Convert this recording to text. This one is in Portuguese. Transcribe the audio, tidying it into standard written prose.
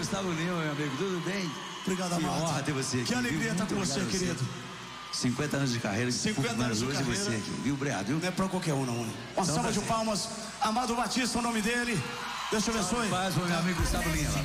Gustavo Lima, meu amigo, tudo bem? Obrigado, Amado. Que honra ter você aqui. Que alegria estar com você, querido. 50 anos de carreira, 50 anos de carreira. Você aqui, viu, Obrigado, viu? Não é pra qualquer um, não. Uma salva de palmas. Amado Batista, o nome dele. Deus te abençoe. Paz, meu amigo Gustavo Lima.